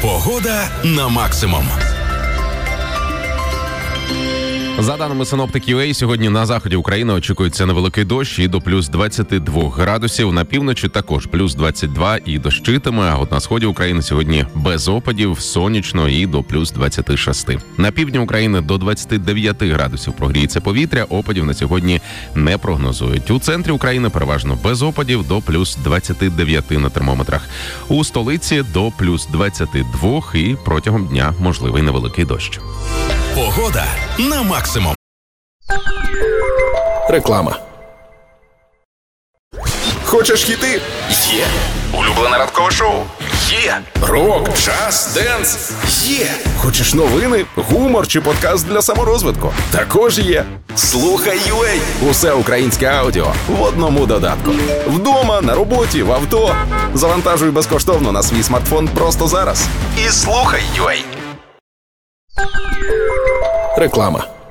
Погода на максимум. За даними синоптиків UA, сьогодні на заході України очікується невеликий дощ і до плюс 22 градусів. На півночі також плюс 22 і дощитиме. А от на сході України сьогодні без опадів, сонячно і до плюс 26. На півдні України до 29 градусів прогріється повітря. Опадів на сьогодні не прогнозують. У центрі України переважно без опадів до плюс 29 на термометрах. У столиці до плюс 22 і протягом дня можливий невеликий дощ. Погода на максимум. Реклама. Хочеш хіти? Є. Улюблене ранкове шоу? Є. Рок, джаз, денс? Є. Хочеш новини, гумор чи подкаст для саморозвитку? Також є. Слухай UA. Усе українське аудіо в одному додатку. Вдома, на роботі, в авто. Завантажуй безкоштовно на свій смартфон просто зараз. І слухай UA. Реклама.